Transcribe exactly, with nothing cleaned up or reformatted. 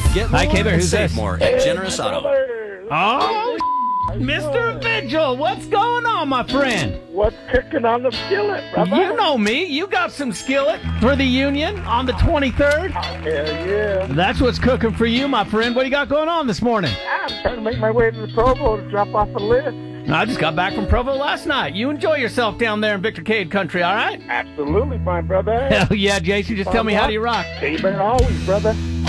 Get more Hi, K-Bear, and who's save this? more at Generous Auto. Oh, Mister Vigil, what's going on, my friend? What's cooking on the skillet, brother? You know me. You got some skillet for the Union on the twenty-third. Hell yeah. That's what's cooking for you, my friend. What do you got going on this morning? I'm trying to make my way to the Provo to drop off a list. I just got back from Provo last night. You enjoy yourself down there in Victor Cade country, all right? Absolutely, my brother. Hell yeah, Jason. Just tell me, how do you rock? K-Bear always, brother.